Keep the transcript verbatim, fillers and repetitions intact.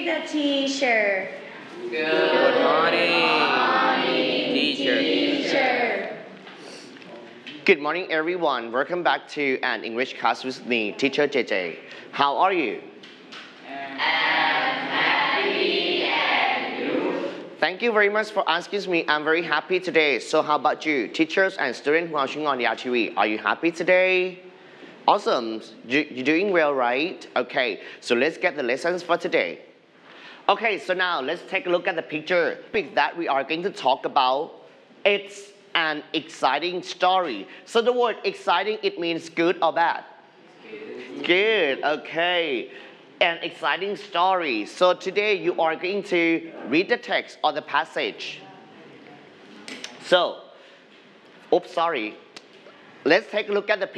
the teacher. Good morning, teacher. Teacher. Good morning, everyone. Welcome back to an English class with me, Teacher J J. How are you? Thank you very much for asking me. I'm very happy today. So how about you, teachers and students watching on the R T V? Are you happy today? Awesome. You, you're doing well, right? Okay, so let's get the lessons for today. Okay, so now let's take a look at the picture. The topic that we are going to talk about, it's an exciting story. So the word exciting, it means good or bad? Good. Good, okay. An exciting story. So today you are going to read the text or the passage. So, oops, sorry. Let's take a look at the